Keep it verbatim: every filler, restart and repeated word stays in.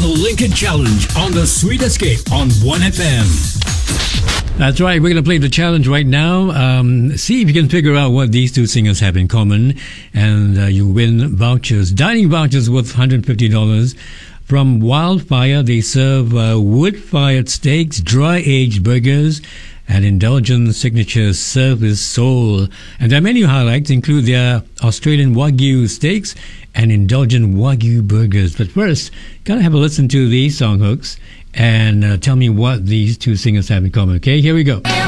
the Lincoln Challenge on the Sweet Escape on one F M. That's right. We're going to play the challenge right now. Um, see if you can figure out what these two singers have in common. And uh, you win vouchers, dining vouchers worth one hundred fifty dollars. From Wildfire, they serve uh, wood-fired steaks, dry-aged burgers, and indulgent signature service soul. And their menu highlights include their Australian Wagyu steaks and indulgent Wagyu burgers. But first, gotta have a listen to these song hooks and uh, tell me what these two singers have in common. Okay, here we go.